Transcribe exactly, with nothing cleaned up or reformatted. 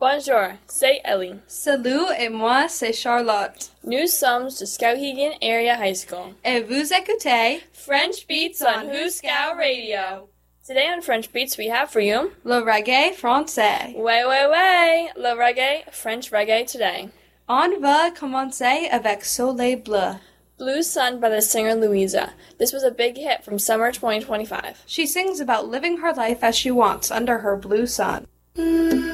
Bonjour, c'est Ellie. Salut et moi c'est Charlotte. Nous sommes de Skowhegan Area High School. Et vous écoutez French Beats on Hooskow Radio. Today on French Beats we have for you le reggae français. Ouais, ouais, ouais, le reggae, French reggae today. On va commencer avec Soleil Bleu. Blue Sun by the singer Louisa. This was a big hit from summer twenty twenty-five. She sings about living her life as she wants under her blue sun.